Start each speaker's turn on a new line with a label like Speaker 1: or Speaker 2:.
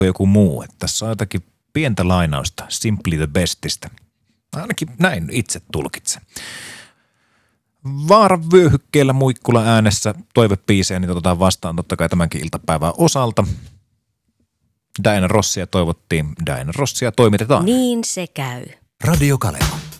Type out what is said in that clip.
Speaker 1: joku muu. Että tässä on jotakin pientä lainausta Simply the Bestistä. Ainakin näin itse tulkitsen. Vaaran vyöhykkeellä Muikkula äänessä toivepiisejä, niin otetaan vastaan totta kai tämänkin iltapäivän osalta. Diana Rossia toivottiin, Diana Rossia toimitetaan.
Speaker 2: Niin se käy.
Speaker 3: Radio Kaleva.